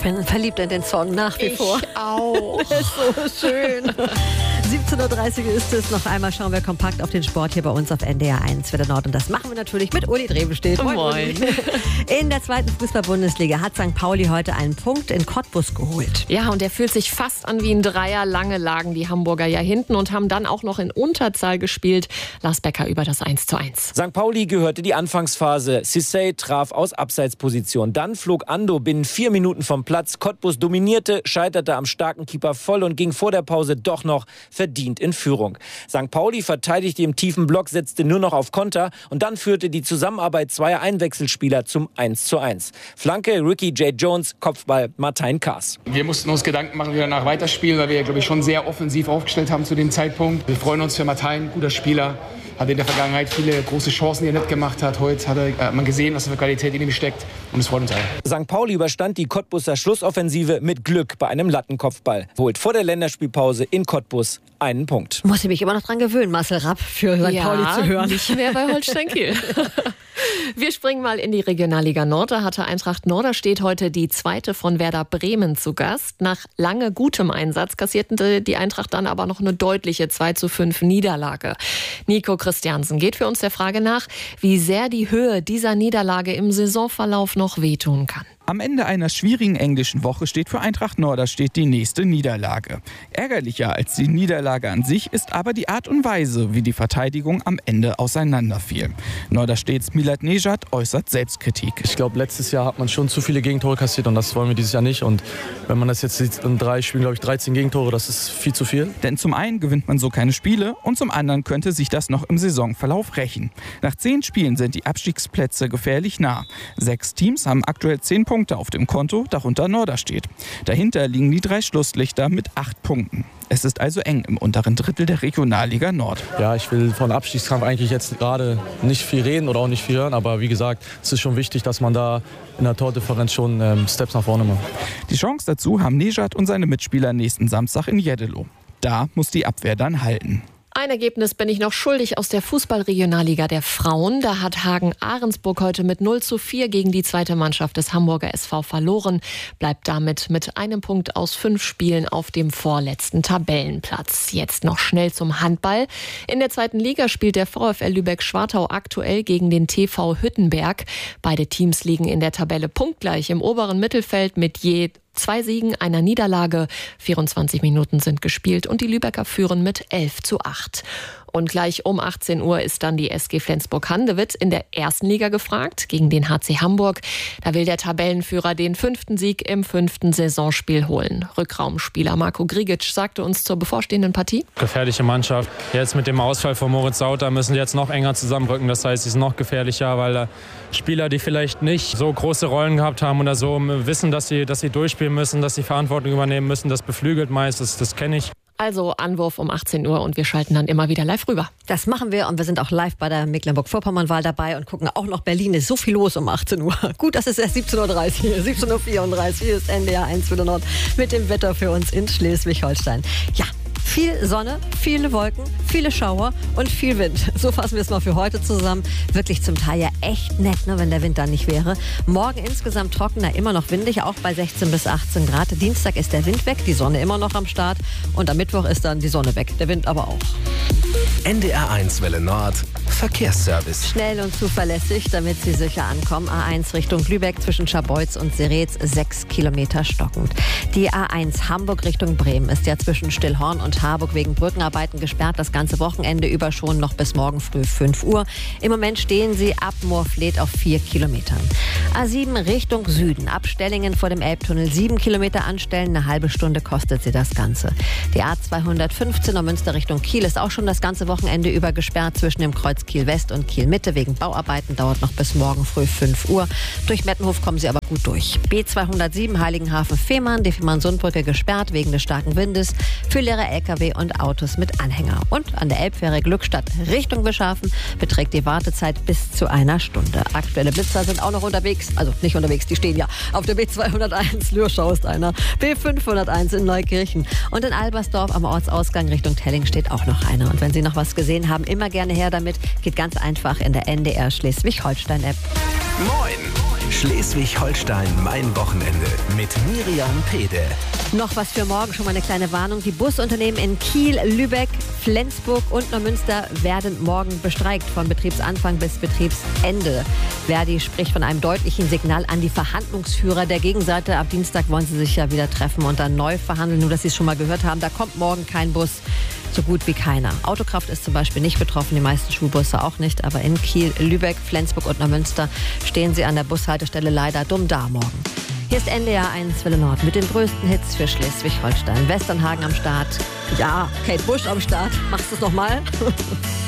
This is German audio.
bin verliebt in den Song nach wie vor. Ich auch. So schön. 17.30 Uhr ist es. Noch einmal schauen wir kompakt auf den Sport hier bei uns auf NDR 1 Welle Nord. Und das machen wir natürlich mit Uli Drewestedt. Moin. Uli. In der zweiten Fußball-Bundesliga hat St. Pauli heute einen Punkt in Cottbus geholt. Ja, und der fühlt sich fast an wie ein Dreier. Lange lagen die Hamburger ja hinten und haben dann auch noch in Unterzahl gespielt. Lars Becker über das 1:1. St. Pauli gehörte die Anfangsphase. Cissé traf aus Abseitsposition. Dann flog Ando binnen 4 Minuten vom Platz. Cottbus dominierte, scheiterte am starken Keeper voll und ging vor der Pause doch noch verdient in Führung. St. Pauli verteidigte im tiefen Block, setzte nur noch auf Konter und dann führte die Zusammenarbeit zweier Einwechselspieler zum 1:1. Flanke Ricky J. Jones, Kopfball Martijn Kaas. Wir mussten uns Gedanken machen, wie wir danach weiterspielen, weil wir, glaube ich, schon sehr offensiv aufgestellt haben zu dem Zeitpunkt. Wir freuen uns für Martijn, guter Spieler. Hat in der Vergangenheit viele große Chancen, die er nicht gemacht hat. Heute hat man gesehen, was für Qualität in ihm steckt. Und es freut uns alle. St. Pauli überstand die Cottbuser Schlussoffensive mit Glück bei einem Lattenkopfball. Holt vor der Länderspielpause in Cottbus einen Punkt. Muss ich mich immer noch dran gewöhnen, Marcel Rapp für St. Pauli zu hören. Nicht mehr bei Holstein Kiel. Wir springen mal in die Regionalliga Nord. Da hatte Eintracht Norderstedt heute die zweite von Werder Bremen zu Gast. Nach lange gutem Einsatz kassierten die Eintracht dann aber noch eine deutliche 2:5 Niederlage. Nico Christiansen geht für uns der Frage nach, wie sehr die Höhe dieser Niederlage im Saisonverlauf noch wehtun kann. Am Ende einer schwierigen englischen Woche steht für Eintracht Norderstedt die nächste Niederlage. Ärgerlicher als die Niederlage an sich ist aber die Art und Weise, wie die Verteidigung am Ende auseinanderfiel. Norderstedts Milad Nejad äußert Selbstkritik. Ich glaube, letztes Jahr hat man schon zu viele Gegentore kassiert und das wollen wir dieses Jahr nicht. Und wenn man das jetzt sieht, in 3 Spielen, glaube ich, 13 Gegentore, das ist viel zu viel. Denn zum einen gewinnt man so keine Spiele und zum anderen könnte sich das noch im Saisonverlauf rächen. Nach 10 Spielen sind die Abstiegsplätze gefährlich nah. 6 Teams haben aktuell 10 Punkte auf dem Konto, darunter Norderstedt. Dahinter liegen die 3 Schlusslichter mit 8 Punkten. Es ist also eng im unteren Drittel der Regionalliga Nord. Ja, ich will von Abstiegskampf eigentlich jetzt gerade nicht viel reden oder auch nicht viel hören. Aber wie gesagt, es ist schon wichtig, dass man da in der Tordifferenz schon Steps nach vorne macht. Die Chance dazu haben Nejad und seine Mitspieler nächsten Samstag in Jeddelo. Da muss die Abwehr dann halten. Ein Ergebnis bin ich noch schuldig aus der Fußball-Regionalliga der Frauen. Da hat Hagen-Ahrensburg heute mit 0:4 gegen die zweite Mannschaft des Hamburger SV verloren. Bleibt damit mit einem Punkt aus 5 Spielen auf dem vorletzten Tabellenplatz. Jetzt noch schnell zum Handball. In der zweiten Liga spielt der VfL Lübeck-Schwartau aktuell gegen den TV Hüttenberg. Beide Teams liegen in der Tabelle punktgleich im oberen Mittelfeld mit je 2 Siegen, einer Niederlage. 24 Minuten sind gespielt und die Lübecker führen mit 11:8. Und gleich um 18 Uhr ist dann die SG Flensburg-Handewitt in der ersten Liga gefragt gegen den HC Hamburg. Da will der Tabellenführer den 5. Sieg im 5. Saisonspiel holen. Rückraumspieler Marco Grigic sagte uns zur bevorstehenden Partie: Gefährliche Mannschaft. Jetzt mit dem Ausfall von Moritz Sauter müssen die jetzt noch enger zusammenrücken. Das heißt, sie ist noch gefährlicher, weil Spieler, die vielleicht nicht so große Rollen gehabt haben oder so, wissen, dass sie durchspielen müssen, dass sie Verantwortung übernehmen müssen. Das beflügelt meist, das kenne ich. Also Anwurf um 18 Uhr und wir schalten dann immer wieder live rüber. Das machen wir und wir sind auch live bei der Mecklenburg-Vorpommern-Wahl dabei und gucken auch noch Berlin. Ist so viel los um 18 Uhr. Gut, das ist erst 17.30 Uhr. 17.34 Uhr. Hier ist NDR 1 Welle Nord mit dem Wetter für uns in Schleswig-Holstein. Ja. Viel Sonne, viele Wolken, viele Schauer und viel Wind. So fassen wir es mal für heute zusammen. Wirklich zum Teil ja echt nett, ne, wenn der Wind dann nicht wäre. Morgen insgesamt trockener, immer noch windig, auch bei 16 bis 18 Grad. Dienstag ist der Wind weg, die Sonne immer noch am Start. Und am Mittwoch ist dann die Sonne weg, der Wind aber auch. NDR 1 Welle Nord, Verkehrsservice. Schnell und zuverlässig, damit Sie sicher ankommen. A1 Richtung Lübeck zwischen Scharbeutz und Seretz 6 Kilometer stockend. Die A1 Hamburg Richtung Bremen ist ja zwischen Stillhorn und Harburg wegen Brückenarbeiten gesperrt. Das ganze Wochenende über schon noch bis morgen früh 5 Uhr. Im Moment stehen sie ab Moorfleet auf 4 Kilometern. A7 Richtung Süden. Ab Stellingen vor dem Elbtunnel 7 Kilometer anstellen. Eine halbe Stunde kostet sie das Ganze. Die A215 Münster Richtung Kiel ist auch schon das ganze Wochenende über gesperrt zwischen dem Kreuz Kiel West und Kiel Mitte wegen Bauarbeiten. Dauert noch bis morgen früh 5 Uhr. Durch Mettenhof kommen sie aber gut durch. B207 Heiligenhafen-Fehmarn. Die Fehmarn-Sundbrücke gesperrt wegen des starken Windes. Für leere LKW und Autos mit Anhänger. Und an der Elbfähre Glückstadt Richtung Bischhafen beträgt die Wartezeit bis zu 1 Stunde. Aktuelle Blitzer sind auch noch unterwegs. Also nicht unterwegs, die stehen ja. Auf der B201 Lürschau ist einer. B501 in Neukirchen. Und in Albersdorf am Ortsausgang Richtung Telling steht auch noch einer. Und wenn Sie noch was gesehen haben, immer gerne her damit. Geht ganz einfach in der NDR Schleswig-Holstein-App. Moin! Schleswig-Holstein, mein Wochenende mit Miriam Pede. Noch was für morgen, schon mal eine kleine Warnung. Die Busunternehmen in Kiel, Lübeck, Flensburg und Neumünster werden morgen bestreikt, von Betriebsanfang bis Betriebsende. Verdi spricht von einem deutlichen Signal an die Verhandlungsführer der Gegenseite. Ab Dienstag wollen sie sich ja wieder treffen und dann neu verhandeln. Nur, dass Sie es schon mal gehört haben, da kommt morgen kein Bus. So gut wie keiner. Autokraft ist zum Beispiel nicht betroffen, die meisten Schulbusse auch nicht. Aber in Kiel, Lübeck, Flensburg und Neumünster stehen sie an der Bushaltestelle leider dumm da morgen. Hier ist NDR 1 Welle Nord mit den größten Hits für Schleswig-Holstein. Westernhagen am Start. Ja, Kate Bush am Start. Machst du es nochmal?